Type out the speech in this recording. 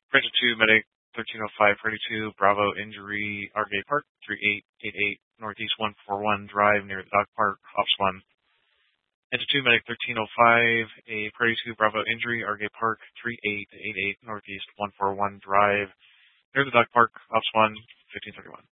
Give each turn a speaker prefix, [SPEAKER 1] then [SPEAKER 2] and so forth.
[SPEAKER 1] Bridget 2, Medic 1305, Freddy 2, Bravo Injury, Argay Park, 3888, Northeast 141 Drive near the Dog Park, Ops 1. Enter 2, Medic 1305, a Freddy 2, Bravo Injury, Argay Park, 3888, Northeast 141 Drive near the Dog Park, Ops 1, 1531.